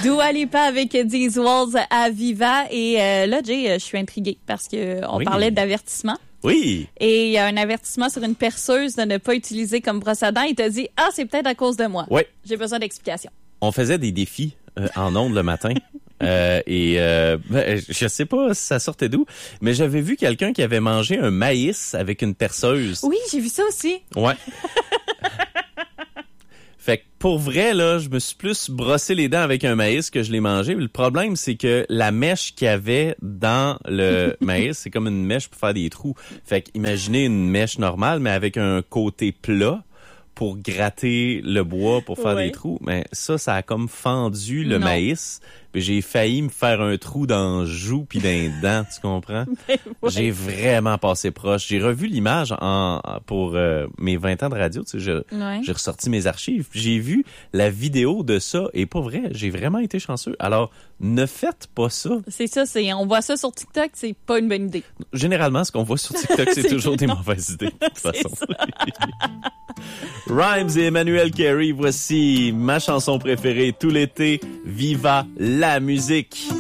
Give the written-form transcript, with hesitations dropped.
Dua Lipa avec These Walls à Viva. Et là, Jay, je suis intriguée parce qu'on parlait d'avertissement. Oui. Et il y a un avertissement sur une perceuse de ne pas utiliser comme brosse à dents. Il t'a dit, c'est peut-être à cause de moi. Oui. J'ai besoin d'explications. On faisait des défis en ondes le matin. Je sais pas si ça sortait d'où, mais j'avais vu quelqu'un qui avait mangé un maïs avec une perceuse. Oui, j'ai vu ça aussi. Ouais. Fait que pour vrai, là, je me suis plus brossé les dents avec un maïs que je l'ai mangé. Le problème, c'est que la mèche qu'il y avait dans le maïs, c'est comme une mèche pour faire des trous. Fait que imaginez une mèche normale, mais avec un côté plat pour gratter le bois pour faire des trous. Mais ça a comme fendu le maïs. Puis j'ai failli me faire un trou dans le joue puis dans les dents, tu comprends? J'ai vraiment passé proche. J'ai revu l'image pour mes 20 ans de radio. Tu sais, j'ai ressorti mes archives. J'ai vu la vidéo de ça et pas vrai, j'ai vraiment été chanceux. Alors, ne faites pas ça. C'est ça, on voit ça sur TikTok, c'est pas une bonne idée. Généralement, ce qu'on voit sur TikTok, c'est toujours des mauvaises idées, de toute façon. Rhymes et Emmanuel Carey, voici ma chanson préférée tout l'été, Viva la musique.